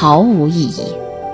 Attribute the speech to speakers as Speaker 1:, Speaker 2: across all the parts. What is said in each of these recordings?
Speaker 1: 毫无意义。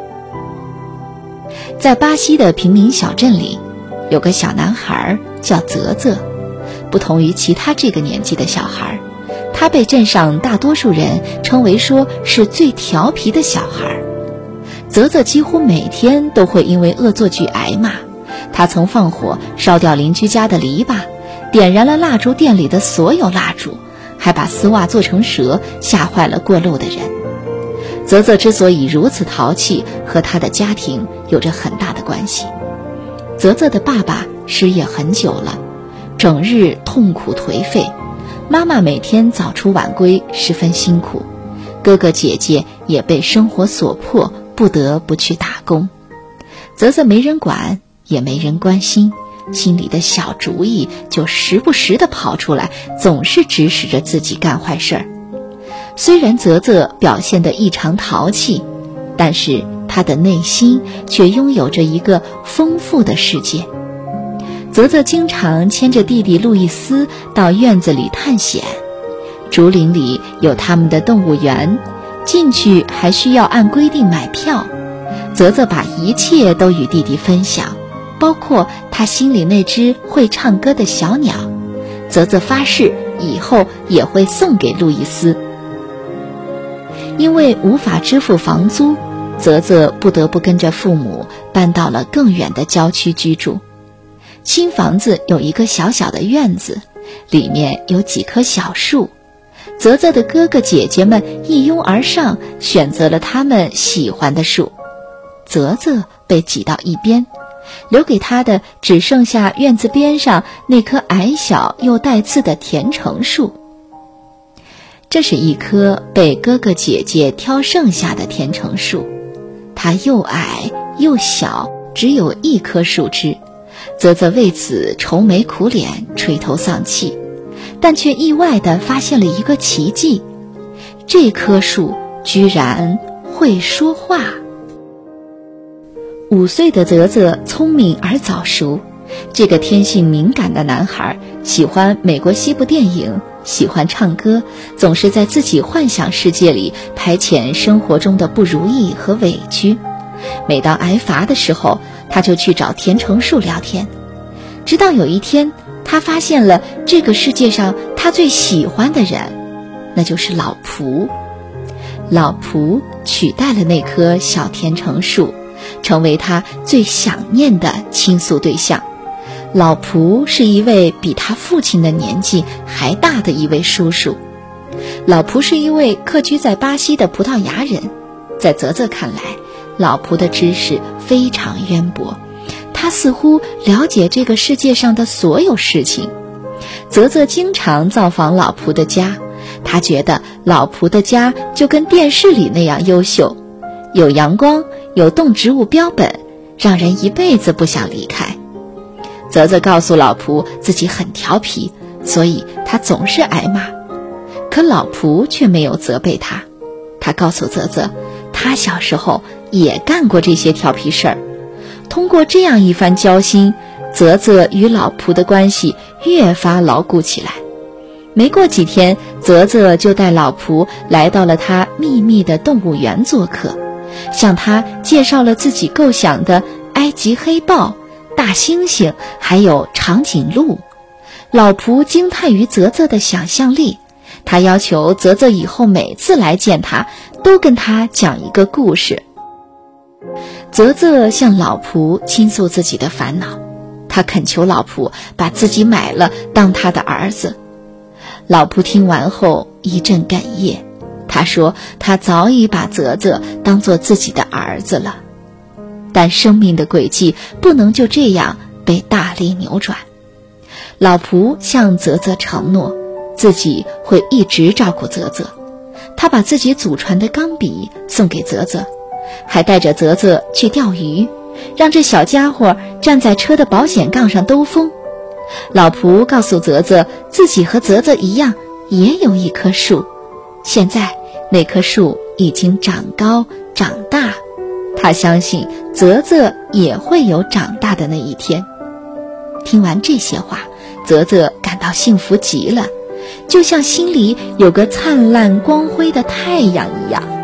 Speaker 1: 在巴西的平民小镇里，有个小男孩叫泽泽。不同于其他这个年纪的小孩，他被镇上大多数人称为说是最调皮的小孩。泽泽几乎每天都会因为恶作剧挨骂，他曾放火烧掉邻居家的篱笆，点燃了蜡烛店里的所有蜡烛，还把丝袜做成蛇，吓坏了过路的人。泽泽之所以如此淘气，和他的家庭有着很大的关系。泽泽的爸爸失业很久了，整日痛苦颓废，妈妈每天早出晚归，十分辛苦，哥哥姐姐也被生活所迫，不得不去打工。泽泽没人管，也没人关心，心里的小主意就时不时地跑出来，总是指使着自己干坏事儿。虽然泽泽表现得异常淘气，但是他的内心却拥有着一个丰富的世界。泽泽经常牵着弟弟路易斯到院子里探险，竹林里有他们的动物园，进去还需要按规定买票。泽泽把一切都与弟弟分享，包括他心里那只会唱歌的小鸟。泽泽发誓以后也会送给路易斯。因为无法支付房租，泽泽不得不跟着父母搬到了更远的郊区居住。新房子有一个小小的院子，里面有几棵小树。泽泽的哥哥姐姐们一拥而上，选择了他们喜欢的树。泽泽被挤到一边，留给他的只剩下院子边上那棵矮小又带刺的甜橙树。这是一棵被哥哥姐姐挑剩下的甜橙树，它又矮又小，只有一棵树枝。泽泽为此愁眉苦脸，垂头丧气，但却意外地发现了一个奇迹，这棵树居然会说话。5岁的泽泽聪明而早熟，这个天性敏感的男孩喜欢美国西部电影，喜欢唱歌，总是在自己幻想世界里排遣生活中的不如意和委屈。每当挨罚的时候，他就去找甜橙树聊天。直到有一天，他发现了这个世界上他最喜欢的人，那就是老蒲。老蒲取代了那棵小甜橙树，成为他最想念的倾诉对象。老蒲是一位比他父亲的年纪还大的一位叔叔。老蒲是一位客居在巴西的葡萄牙人，在泽泽看来，老蒲的知识非常渊博，他似乎了解这个世界上的所有事情。泽泽经常造访老蒲的家，他觉得老蒲的家就跟电视里那样优秀，有阳光，有动植物标本，让人一辈子不想离开。泽泽告诉老蒲自己很调皮，所以他总是挨骂。可老蒲却没有责备他，他告诉泽泽，他小时候也干过这些调皮事儿。通过这样一番交心，泽泽与老蒲的关系越发牢固起来。没过几天，泽泽就带老蒲来到了他秘密的动物园做客，向他介绍了自己构想的埃及黑豹、大猩猩还有长颈鹿。老蒲惊叹于泽泽的想象力，他要求泽泽以后每次来见他都跟他讲一个故事。泽泽向老蒲倾诉自己的烦恼，他恳求老蒲把自己买了当他的儿子。老蒲听完后一阵哽咽，他说他早已把泽泽当作自己的儿子了。但生命的轨迹不能就这样被大力扭转。老蒲向泽泽承诺，自己会一直照顾泽泽。他把自己祖传的钢笔送给泽泽，还带着泽泽去钓鱼，让这小家伙站在车的保险杠上兜风。老蒲告诉泽泽，自己和泽泽一样也有一棵树，现在那棵树已经长高长大，他相信泽泽也会有长大的那一天。听完这些话，泽泽感到幸福极了，就像心里有个灿烂光辉的太阳一样。